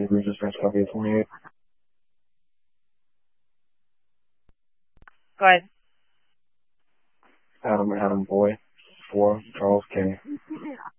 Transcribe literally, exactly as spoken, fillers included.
Regis French Copy twenty-eight. Go ahead. Adam, Adam Boy, four, Charles K.